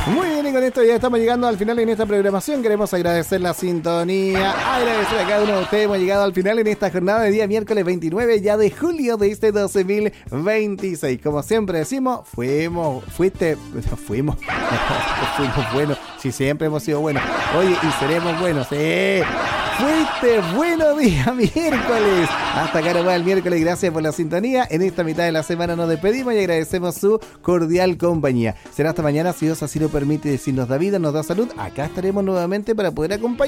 Muy bien, y con esto ya estamos llegando al final en esta programación. Queremos agradecer la sintonía, agradecer a cada uno de ustedes. Hemos llegado al final en esta jornada de día miércoles 29 ya de julio de este 2026. Como siempre decimos, fuimos buenos. Si siempre hemos sido buenos. Oye, y seremos buenos, Fuiste bueno día miércoles. Hasta acá nos va el miércoles. Gracias por la sintonía. En esta mitad de la semana nos despedimos y agradecemos su cordial compañía. Será hasta mañana, si Dios así lo permite, si nos da vida, nos da salud. Acá estaremos nuevamente para poder acompañar